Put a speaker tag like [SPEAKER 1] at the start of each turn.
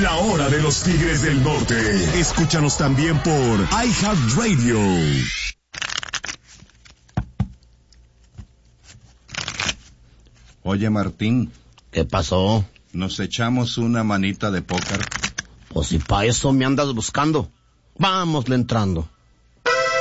[SPEAKER 1] La hora de los Tigres del Norte. Escúchanos también por iHeartRadio.
[SPEAKER 2] Oye, Martín.
[SPEAKER 3] ¿Qué pasó?
[SPEAKER 2] ¿Nos echamos una manita de póker?
[SPEAKER 3] Pues si pa' eso me andas buscando. Vámosle entrando.